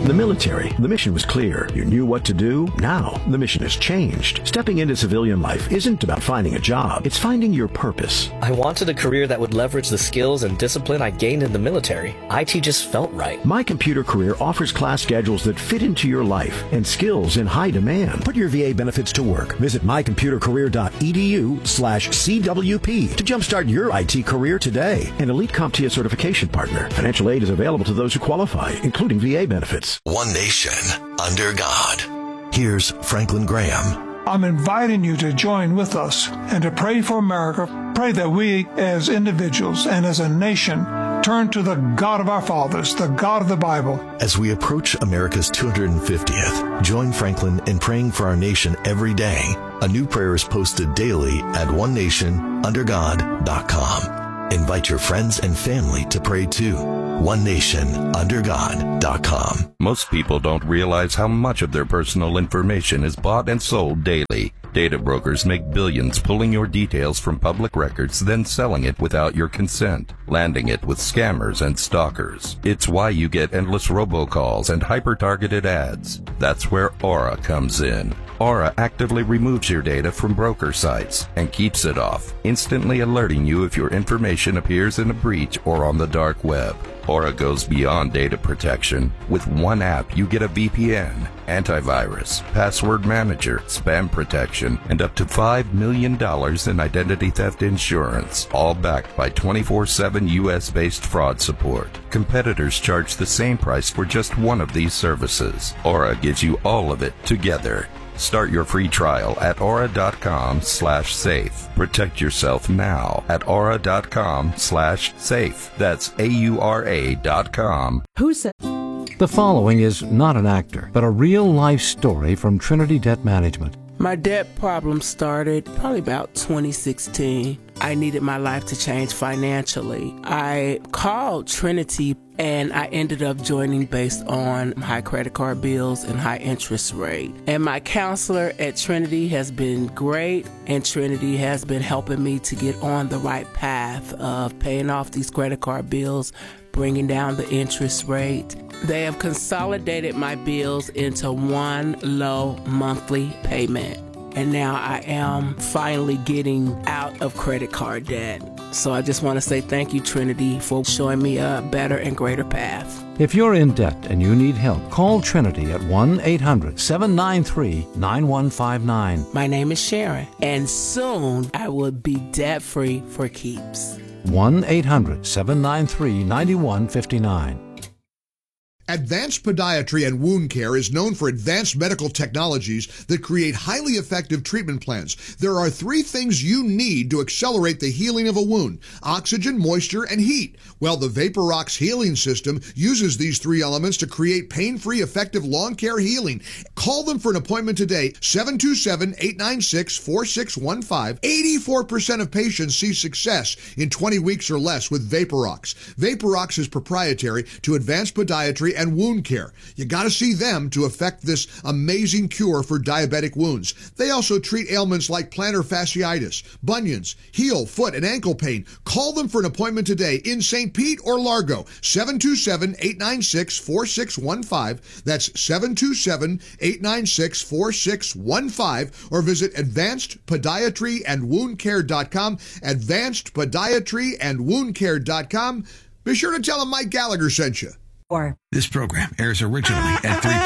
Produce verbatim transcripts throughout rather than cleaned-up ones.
The military, the mission was clear. You knew what to do. Now, the mission has changed. Stepping into civilian life isn't about finding a job. It's finding your purpose. I wanted a career that would leverage the skills and discipline I gained in the military. I T just felt right. My Computer Career offers class schedules that fit into your life and skills in high demand. Put your V A benefits to work. Visit mycomputercareer.edu slash CWP to jumpstart your I T career today. An Elite CompTIA certification partner. Financial aid is available to those who qualify, including V A benefits. One nation under God. Here's Franklin Graham. I'm inviting you to join with us and to pray for America. Pray that we as individuals and as a nation turn to the God of our fathers, the God of the Bible. As we approach America's two hundred fiftieth, join Franklin in praying for our nation every day. A new prayer is posted daily at one nation under god dot com. Invite your friends and family to pray too. one nation under god dot com. Most people don't realize how much of their personal information is bought and sold daily. Data brokers make billions pulling your details from public records, then selling it without your consent, landing it with scammers and stalkers. It's why you get endless robocalls and hyper-targeted ads. That's where Aura comes in. Aura actively removes your data from broker sites and keeps it off, instantly alerting you if your information appears in a breach or on the dark web. Aura goes beyond data protection. With one app, you get a V P N, antivirus, password manager, spam protection, and up to five million dollars in identity theft insurance, all backed by twenty-four seven U S-based fraud support. Competitors charge the same price for just one of these services. Aura gives you all of it together. Start your free trial at aura.com slash safe. Protect yourself now at aura.com slash safe. That's A-U-R-A dot com. Who said? The following is not an actor, but a real-life story from Trinity Debt Management. My debt problem started probably about twenty sixteen. I needed my life to change financially. I called Trinity and I ended up joining based on high credit card bills and high interest rate. And my counselor at Trinity has been great, and Trinity has been helping me to get on the right path of paying off these credit card bills, bringing down the interest rate. They have consolidated my bills into one low monthly payment. And now I am finally getting out of credit card debt. So I just want to say thank you, Trinity, for showing me a better and greater path. If you're in debt and you need help, call Trinity at one eight hundred seven nine three nine one five nine. My name is Sharon, and soon I will be debt-free for keeps. one eight hundred seven nine three nine one five nine. Advanced Podiatry and Wound Care is known for advanced medical technologies that create highly effective treatment plans. There are three things you need to accelerate the healing of a wound: oxygen, moisture, and heat. Well, the VaporRox healing system uses these three elements to create pain-free, effective lawn care healing. Call them for an appointment today, seven two seven, eight nine six, four six one five. eighty-four percent of patients see success in twenty weeks or less with VaporRox. VaporRox is proprietary to Advanced Podiatry and Wound Care. You got to see them to effect this amazing cure for diabetic wounds. They also treat ailments like plantar fasciitis, bunions, heel, foot, and ankle pain. Call them for an appointment today in Saint Pete or Largo, seven two seven, eight nine six, four six one five. That's seven two seven, eight nine six, four six one five, or visit advanced podiatry and wound care dot com, advanced podiatry and wound care dot com. Be sure to tell them Mike Gallagher sent you. This program airs originally at three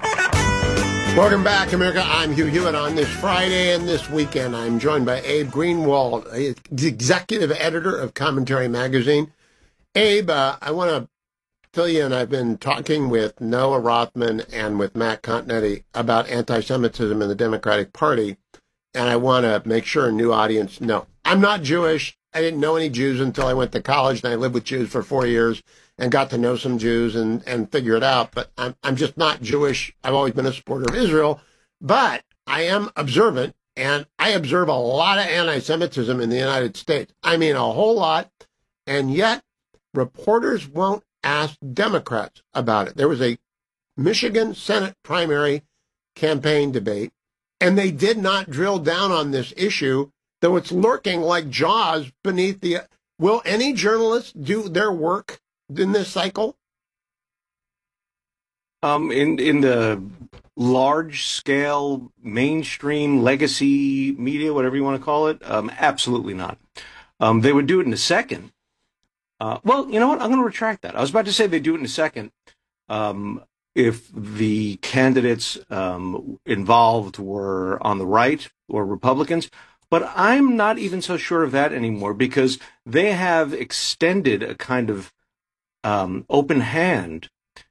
p.m. Welcome back, America. I'm Hugh Hewitt. On this Friday and this weekend, I'm joined by Abe Greenwald, the executive editor of Commentary Magazine. Abe, uh, I want to fill you in. I've been talking with Noah Rothman and with Matt Continetti about anti-Semitism in the Democratic Party, and I want to make sure a new audience know. I'm not Jewish. I didn't know any Jews until I went to college, and I lived with Jews for four years and got to know some Jews and, and figure it out. But I'm, I'm just not Jewish. I've always been a supporter of Israel. But I am observant, and I observe a lot of anti-Semitism in the United States. I mean, a whole lot. And yet, reporters won't ask Democrats about it. There was a Michigan Senate primary campaign debate, and they did not drill down on this issue, though it's lurking like Jaws beneath the... Will any journalist do their work in this cycle? Um, in in the large-scale, mainstream, legacy media, whatever you want to call it, um, absolutely not. Um, they would do it in a second. Uh, well, you know what? I'm going to retract that. I was about to say they do it in a second um, if the candidates um, involved were on the right or Republicans. But I'm not even so sure of that anymore, because they have extended a kind of um, open hand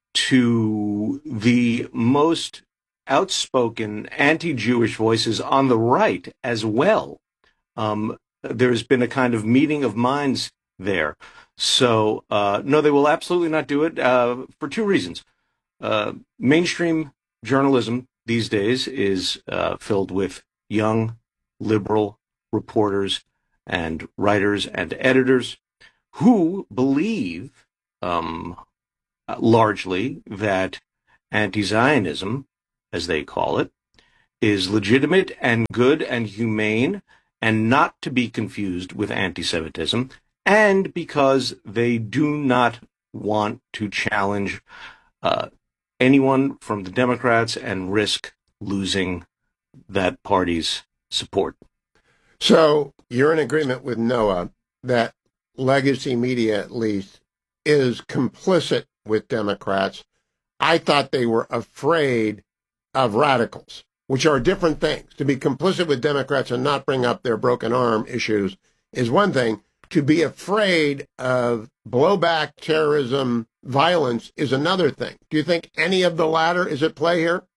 to the most outspoken anti-Jewish voices on the right as well. Um, there's been a kind of meeting of minds there. So, uh, no, they will absolutely not do it uh, for two reasons. Uh, mainstream journalism these days is uh, filled with young, liberal reporters and writers and editors who believe um, largely that anti-Zionism, as they call it, is legitimate and good and humane and not to be confused with anti-Semitism, and because they do not want to challenge uh, anyone from the Democrats and risk losing that party's support. So you're in agreement with Noah that legacy media, at least, is complicit with Democrats. I thought they were afraid of radicals, which are different things. To be complicit with Democrats and not bring up their broken arm issues is one thing. To be afraid of blowback, terrorism, violence is another thing. Do you think any of the latter is at play here?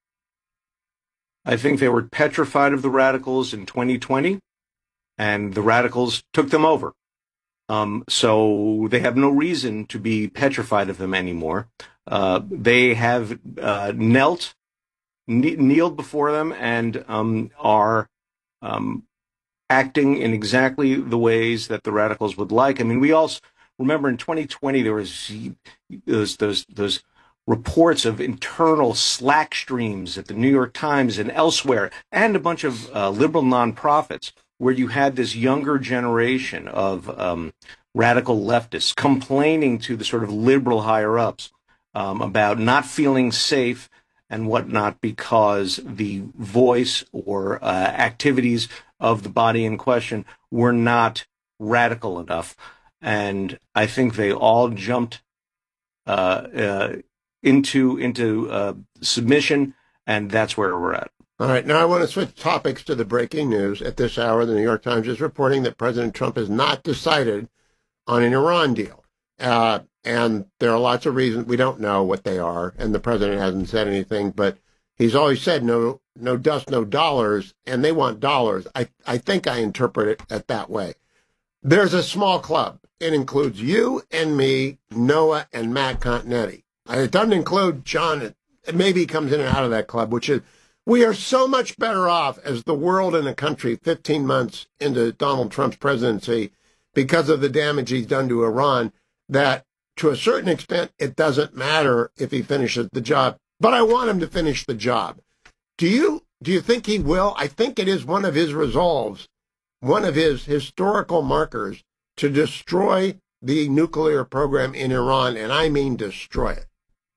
I think they were petrified of the radicals in twenty twenty, and the radicals took them over. Um, so they have no reason to be petrified of them anymore. Uh, they have uh, knelt, kne- kneeled before them, and um, are um, acting in exactly the ways that the radicals would like. I mean, we also remember in twenty twenty there was those those those reports of internal Slack streams at the New York Times and elsewhere, and a bunch of uh, liberal nonprofits, where you had this younger generation of um, radical leftists complaining to the sort of liberal higher-ups um, about not feeling safe and whatnot because the voice or uh, activities of the body in question were not radical enough. And I think they all jumped uh, uh, into into uh, submission, and that's where we're at. All right, now I want to switch topics to the breaking news. At this hour, the New York Times is reporting that President Trump has not decided on an Iran deal. Uh, and there are lots of reasons. We don't know what they are, and the president hasn't said anything, but he's always said no no dust, no dollars, and they want dollars. I, I think I interpret it that way. There's a small club. It includes you and me, Noah, and Matt Continetti. It doesn't include John. It maybe he comes in and out of that club, which is, we are so much better off as the world and the country fifteen months into Donald Trump's presidency because of the damage he's done to Iran, that to a certain extent, it doesn't matter if he finishes the job. But I want him to finish the job. Do you do you think he will? I think it is one of his resolves, one of his historical markers, to destroy the nuclear program in Iran, and I mean destroy it.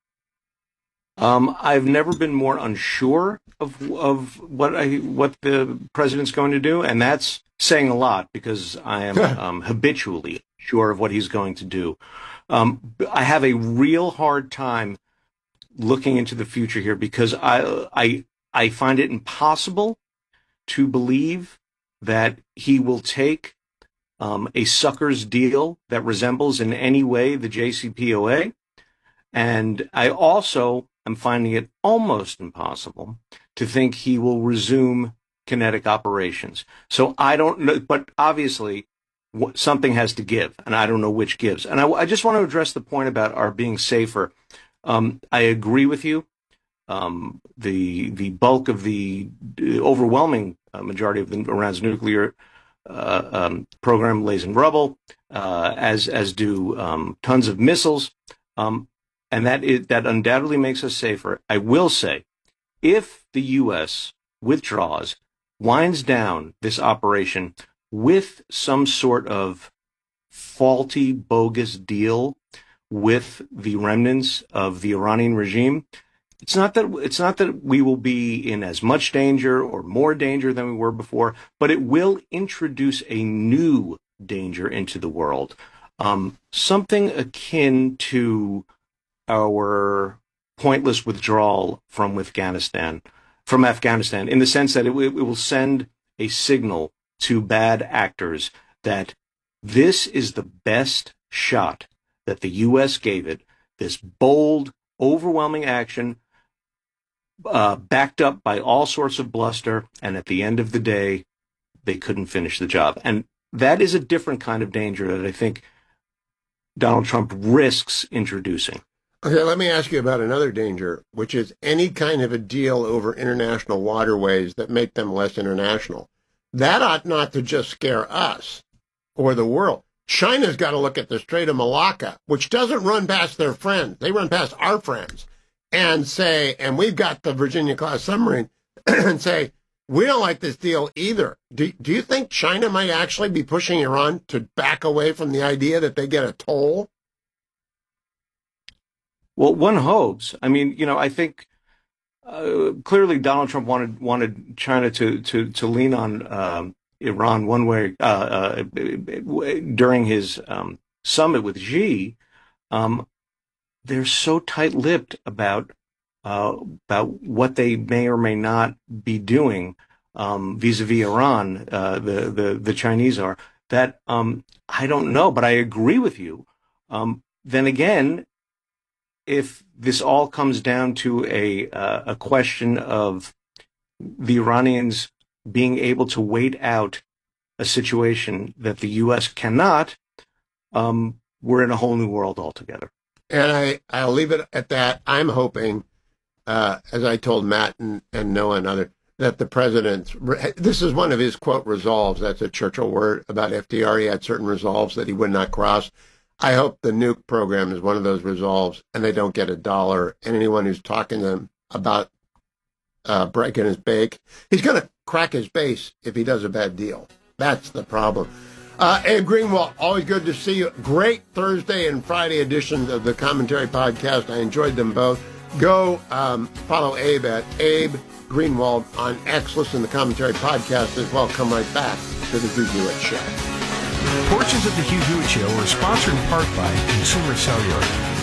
Um, I've never been more unsure of of what I what the president's going to do, and that's saying a lot because I am um, habitually sure of what he's going to do. Um, I have a real hard time looking into the future here because I I I find it impossible to believe that he will take um, a sucker's deal that resembles in any way the J C P O A, and I also I'm finding it almost impossible to think he will resume kinetic operations. So I don't know, but obviously something has to give, and I don't know which gives. And I, I just want to address the point about our being safer. Um, I agree with you. Um, the the bulk of the overwhelming uh, majority of the, Iran's nuclear uh, um, program lays in rubble, uh, as as do um, tons of missiles. Um, And that is, that undoubtedly makes us safer. I will say, if the U S withdraws, winds down this operation with some sort of faulty, bogus deal with the remnants of the Iranian regime, it's not that it's not that we will be in as much danger or more danger than we were before, but it will introduce a new danger into the world, um, something akin to our pointless withdrawal from Afghanistan, from Afghanistan, in the sense that it, it will send a signal to bad actors that this is the best shot that the U S gave it, this bold, overwhelming action, uh, backed up by all sorts of bluster, and at the end of the day, they couldn't finish the job. And that is a different kind of danger that I think Donald Trump risks introducing. Okay, let me ask you about another danger, which is any kind of a deal over international waterways that make them less international. That ought not to just scare us or the world. China's got to look at the Strait of Malacca, which doesn't run past their friends. They run past our friends and say, and we've got the Virginia-class submarine, and say, we don't like this deal either. Do, do you think China might actually be pushing Iran to back away from the idea that they get a toll? Well, one hopes. I mean, you know, I think uh, clearly Donald Trump wanted wanted China to to to lean on um, Iran one way uh, uh, during his um, summit with Xi. Um, they're so tight-lipped about uh, about what they may or may not be doing um, vis-a-vis Iran. Uh, the the the Chinese are that um, I don't know, but I agree with you. Um, then again, if this all comes down to a uh, a question of the Iranians being able to wait out a situation that the U S cannot, um, we're in a whole new world altogether. And I, I'll leave it at that. I'm hoping, uh, as I told Matt and, and Noah and others, that the president's, this is one of his, quote, resolves. That's a Churchill word about F D R. He had certain resolves that he would not cross. I hope the nuke program is one of those resolves and they don't get a dollar. And anyone who's talking to them about uh, breaking his bake, he's going to crack his base if he does a bad deal. That's the problem. Uh, Abe Greenwald, always good to see you. Great Thursday and Friday editions of the Commentary Podcast. I enjoyed them both. Go um, follow Abe at Abe Greenwald on X. Listen to the Commentary Podcast as well. Come right back to the Hugh Hewitt Show. Portions of the Hugh Hewitt Show are sponsored in part by Consumer Cellular.